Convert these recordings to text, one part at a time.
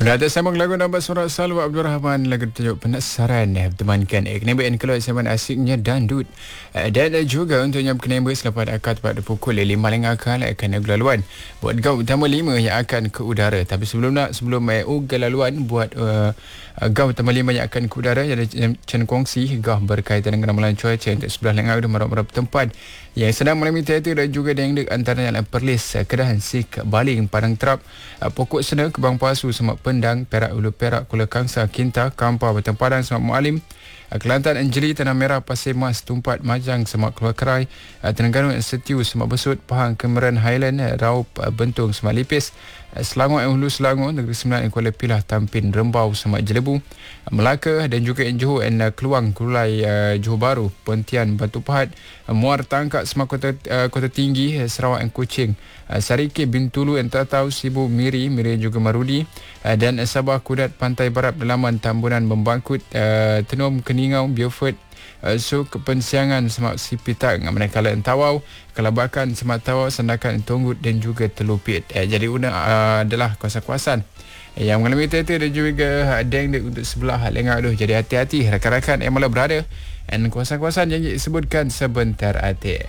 Dah ada sambung lagu nombor surat Salwa Abdul Rahman, lagu tajuk Penasaran, temankan Knembek yang keluar zaman asiknya Dandut. Dan juga untuk yang Knembek selepas akad pada pukul 5 lengah akan laluan buat gaut utama 5 yang akan ke udara. Tapi sebelum laluan buat gaut utama 5 yang akan ke udara, ada Chen kongsi gah berkaitan dengan ramalan cuaca untuk sebelah lengah dan marah-marah tempat yang sedang mengalami teater dan juga dengdek antaranya Perlis, Kedah, Sik, Baling, Padang Terap, Pokok Sena, Kebang Pasu, Semak Pendang, Perak, Ulu Perak, Kuala Kangsa, Kinta, Kampar, Batang Padang, Semak Mualim, Kelantan, Anjeli, Tanah Merah, Pasir Mas, Tumpat, Majang, Semak Keluar Kerai, Terengganu, Setiu, Semak Besut, Pahang, Kemeran, Highland, Raup, Bentung, Semak Lipis, Selangor, Hulu Selangor, Negeri Sembilan, Kuala Pilah, Tampin, Rembau, Semak Jelebu, Melaka dan juga Johor dan Keluang, Kulai, Johor Baru, Pontian, Batu Pahat, Muar Tangkak, Semak Kota Tinggi, Sarawak dan Kuching, Sarike, Bintulu dan Tatau, Sibu, Miri juga Marudi, dan Sabah, Kudat, Pantai Barat, Dalaman, Tambunan, Membangkut, Tenom, Keningau, Beaufort, Kepensiangan, Semak Sipitang, Manakala Tawau, Kelabakan, Semak Tawau, Sandakan, Tonggut dan juga Telupit. Jadi adalah kawasan-kawasan yang mengalami teater dan juga dengdek untuk sebelah lengah. Jadi hati-hati rakan-rakan yang malah berada dan kawasan-kawasan yang disebutkan sebentar hati.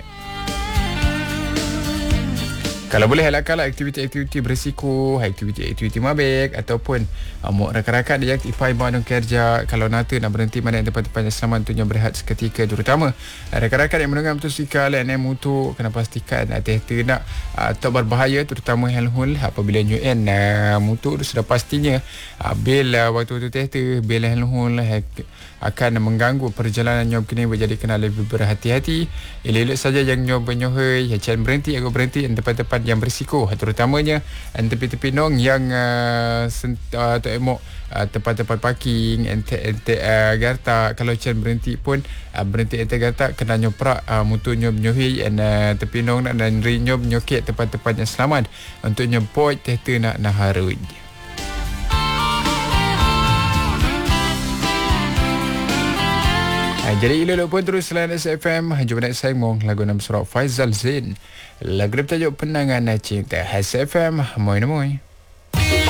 Kalau boleh elakkanlah aktiviti-aktiviti berisiko, aktiviti-aktiviti mabek ataupun rakan-rakan yang aktifai bandung kerja. Kalau nak berhenti mana yang tempat-tempat yang selamat untuk yang berehat seketika, terutama rakan-rakan yang menunggang motosikal dan motor, kena pastikan hati-hati nak tak berbahaya, terutama helhul apabila UN motor sudah pastinya bil waktu teater, bil helhul akan mengganggu perjalanan nyob kini, jadi kena lebih berhati-hati. Elok-elok saja yang nyob berhenti agak berhenti di tempat-tempat yang berisiko, terutamanya tepi-tepi nong yang tempat-tempat parking ente garta. Kalau cen berhenti pun berhenti ente garta, kena nyoprak motor nyob nyohi tepi nong dan nyob nyokek tempat-tempat yang selamat untuk nyempoi tehta nak naharun. Jadi elok pun terus selain SFM. Jumpa next time lagu nama surat Faizal Zain, lagu bertajuk Penangan Cinta. SFM, moi.